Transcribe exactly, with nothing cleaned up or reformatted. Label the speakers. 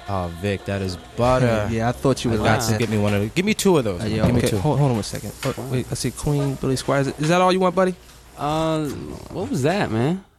Speaker 1: Oh, Vic, that is butter.
Speaker 2: Yeah, I thought you
Speaker 1: I
Speaker 2: would
Speaker 1: got
Speaker 2: like
Speaker 1: to
Speaker 2: that.
Speaker 1: give me one of those. Give me two of those.
Speaker 2: Uh, yeah,
Speaker 1: give
Speaker 2: okay.
Speaker 1: me two.
Speaker 2: Hold, hold on one second. Oh, wait, I see Queen Billy Squires. Is that all you want, buddy?
Speaker 3: Uh, what was that, man?